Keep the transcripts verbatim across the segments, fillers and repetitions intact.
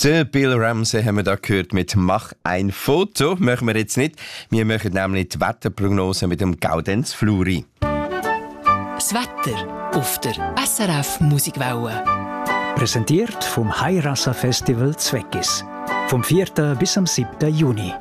Der Bill Ramsey haben wir da gehört mit «Mach ein Foto». Machen wir jetzt nicht. Wir machen nämlich die Wetterprognose mit dem Gaudenz Fluri. Das Wetter auf der S R F Musikwelle. Präsentiert vom Hairassa Festival Zweckis. Vom vierten bis am siebten Juni.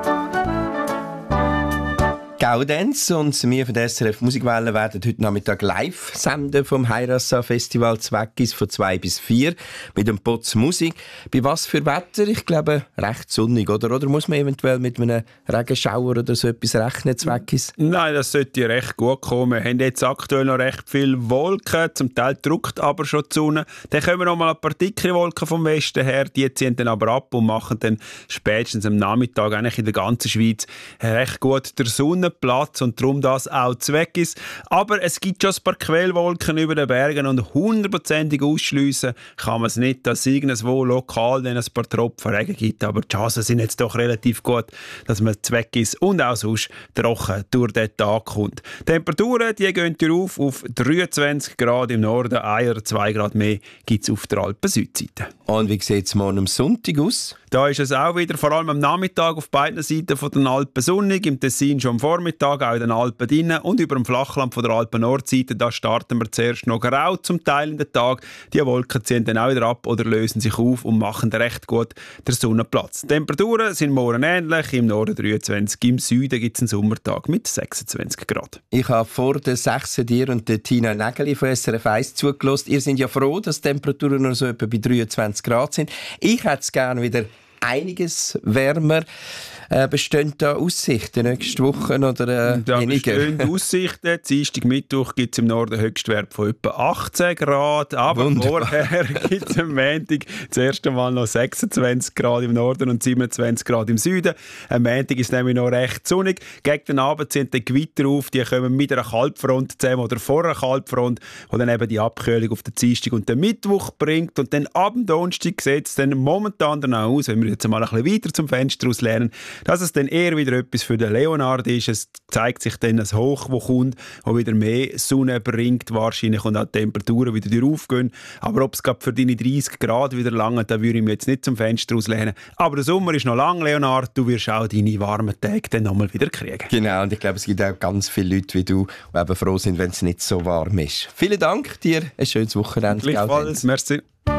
Gaudenz und wir von der S R F Musikwelle werden heute Nachmittag live senden vom Hairassa Festival Zweckis von zwei bis vier mit dem Potz Musik. Bei was für Wetter? Ich glaube, recht sonnig, oder? Oder muss man eventuell mit einem Regenschauer oder so etwas rechnen, Zweckis? Nein, das sollte recht gut kommen. Wir haben jetzt aktuell noch recht viele Wolken, zum Teil drückt aber schon die Sonne. Dann kommen noch mal ein paar dicke Wolken vom Westen her, die ziehen dann aber ab und machen dann spätestens am Nachmittag eigentlich in der ganzen Schweiz recht gut der Sonne Platz und darum das auch Zweckis. Aber es gibt schon ein paar Quellwolken über den Bergen und hundertprozentig ausschliessen kann man es nicht, dass es irgendwo lokal dann ein paar Tropfen Regen gibt. Aber die Chancen sind jetzt doch relativ gut, dass man Zweckis und auch sonst trocken durch den Tag kommt. Die Temperaturen die gehen auf auf dreiundzwanzig Grad im Norden, ein oder zwei Grad mehr gibt es auf der Alpen-Südseite. Und wie sieht es morgen am Sonntag aus? Da ist es auch wieder, vor allem am Nachmittag auf beiden Seiten von den Alpen sonnig, im Tessin schon am Vormittag, auch in den Alpen drinnen und über dem Flachland von der Alpen-Nordseite, da starten wir zuerst noch grau zum Teil in den Tag. Die Wolken ziehen dann auch wieder ab oder lösen sich auf und machen recht gut den Sonnenplatz. Die Temperaturen sind morgen ähnlich, im Norden dreiundzwanzig, im Süden gibt es einen Sommertag mit sechsundzwanzig Grad. Ich habe vor der sechs dir und der Tina Nägeli von S R F eins zugelassen. Ihr seid ja froh, dass die Temperaturen nur so etwa bei dreiundzwanzig Grad sind. Ich hätte es gerne wieder einiges wärmer. Äh, bestehen da Aussichten nächste Woche oder äh, da weniger? bestehen Aussichten. Dienstag, Mittwoch gibt es im Norden Höchstwert von etwa achtzehn Grad. Aber Wunderbar. vorher gibt es am Montag das erste Mal noch sechsundzwanzig Grad im Norden und siebenundzwanzig Grad im Süden. Am Montag ist es nämlich noch recht sonnig. Gegen den Abend sind die Gewitter auf. Die kommen mit einer Kaltfront zusammen oder vor einer Kaltfront, die dann eben die Abkühlung auf den Dienstag und den Mittwoch bringt. Und dann ab dem Donnerstag sieht es dann momentan danach aus, wenn wir jetzt mal ein bisschen weiter zum Fenster aus lernen, dass es dann eher wieder etwas für den Leonard ist. Es zeigt sich dann ein Hoch, das kommt, das wieder mehr Sonne bringt wahrscheinlich und auch die Temperaturen wieder aufgehen. Aber ob es gerade für deine dreißig Grad wieder lange, da würde ich mich jetzt nicht zum Fenster auslehnen. Aber der Sommer ist noch lang, Leonard. Du wirst auch deine warmen Tage dann nochmal wieder kriegen. Genau, und ich glaube, es gibt auch ganz viele Leute wie du, die eben froh sind, wenn es nicht so warm ist. Vielen Dank dir, ein schönes Wochenende. Gleichfalls, merci.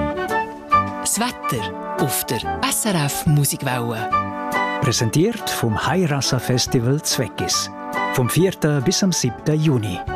Das Wetter auf der S R F Musikwelle. Präsentiert vom Hairassa Festival Zweckis. Vom vierten bis am siebten Juni.